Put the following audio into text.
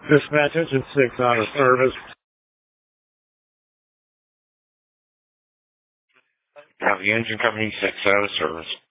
Dispatch engine 6 out of service. Copy, engine company 6 out of service.